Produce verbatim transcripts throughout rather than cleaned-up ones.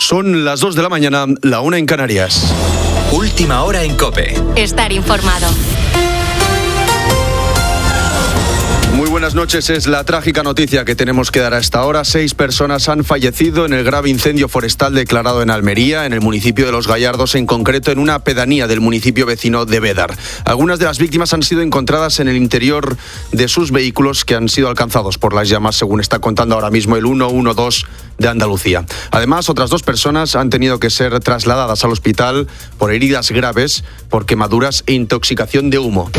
Son las dos de la mañana, la una en Canarias. Última hora en COPE. Estar informado. Muy buenas noches. Es la trágica noticia que tenemos que dar a esta hora. Seis personas han fallecido en el grave incendio forestal declarado en Almería, en el municipio de Los Gallardos, en concreto en una pedanía del municipio vecino de Bédar. Algunas de las víctimas han sido encontradas en el interior de sus vehículos que han sido alcanzados por las llamas, según está contando ahora mismo el ciento doce de Andalucía. Además, otras dos personas han tenido que ser trasladadas al hospital por heridas graves, por quemaduras e intoxicación de humo.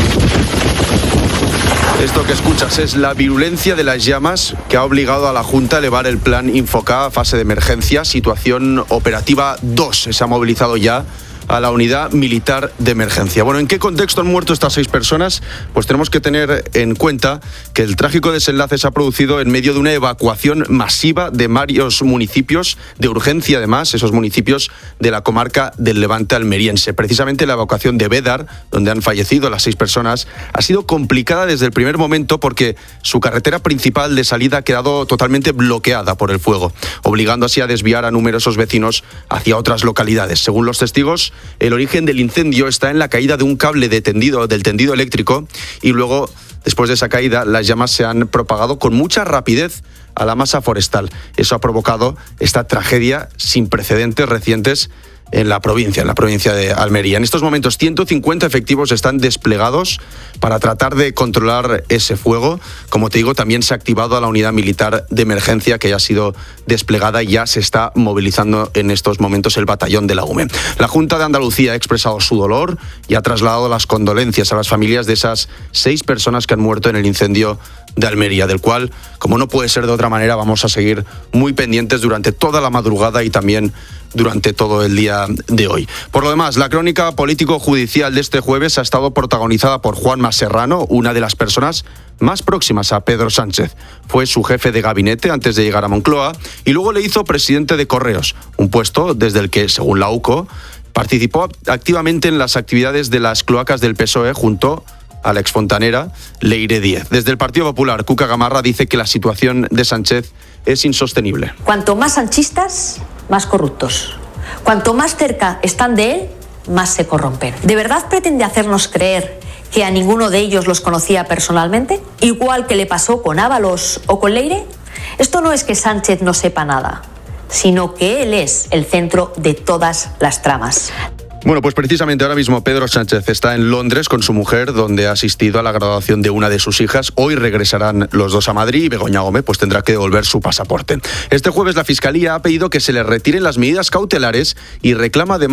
Esto que escuchas es la virulencia de las llamas que ha obligado a la Junta a elevar el plan Infoca a fase de emergencia, situación operativa dos. Se ha movilizado ya a la unidad militar de emergencia. Bueno, ¿en qué contexto han muerto estas seis personas? Pues tenemos que tener en cuenta que el trágico desenlace se ha producido en medio de una evacuación masiva de varios municipios, de urgencia además, esos municipios de la comarca del Levante almeriense. Precisamente la evacuación de Bédar, donde han fallecido las seis personas, ha sido complicada desde el primer momento porque su carretera principal de salida ha quedado totalmente bloqueada por el fuego, obligando así a desviar a numerosos vecinos hacia otras localidades. Según los testigos, el origen del incendio está en la caída de un cable de tendido, del tendido eléctrico, y luego, después de esa caída, las llamas se han propagado con mucha rapidez a la masa forestal. Eso ha provocado esta tragedia sin precedentes recientes en la provincia, en la provincia de Almería. En estos momentos, ciento cincuenta efectivos están desplegados para tratar de controlar ese fuego. Como te digo, también se ha activado a la unidad militar de emergencia que ya ha sido desplegada y ya se está movilizando en estos momentos el batallón de la U M E. La Junta de Andalucía ha expresado su dolor y ha trasladado las condolencias a las familias de esas seis personas que han muerto en el incendio de Almería, del cual, como no puede ser de otra manera, vamos a seguir muy pendientes durante toda la madrugada y también durante todo el día de hoy. Por lo demás, la crónica político-judicial de este jueves ha estado protagonizada por Juanma Serrano, una de las personas más próximas a Pedro Sánchez. Fue su jefe de gabinete antes de llegar a Moncloa y luego le hizo presidente de Correos, un puesto desde el que, según la U C O, participó activamente en las actividades de las cloacas del P S O E junto a la exfontanera Leire Díez. Desde el Partido Popular, Cuca Gamarra dice que la situación de Sánchez es insostenible. Cuanto más sanchistas, más corruptos. Cuanto más cerca están de él, más se corrompen. ¿De verdad pretende hacernos creer que a ninguno de ellos los conocía personalmente? Igual que le pasó con Ábalos o con Leire. Esto no es que Sánchez no sepa nada, sino que él es el centro de todas las tramas. Bueno, pues precisamente ahora mismo Pedro Sánchez está en Londres con su mujer, donde ha asistido a la graduación de una de sus hijas. Hoy regresarán los dos a Madrid y Begoña Gómez pues tendrá que devolver su pasaporte. Este jueves la Fiscalía ha pedido que se le retiren las medidas cautelares y reclama además